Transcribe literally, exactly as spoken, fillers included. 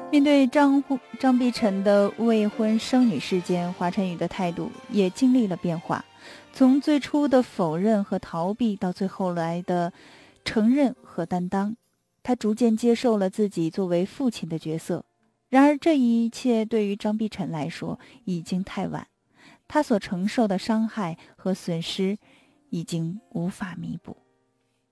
面对张户张碧晨的未婚生女事件，华晨宇的态度也经历了变化，从最初的否认和逃避，到最后来的承认和担当，他逐渐接受了自己作为父亲的角色。然而，这一切对于张碧晨来说已经太晚，他所承受的伤害和损失已经无法弥补。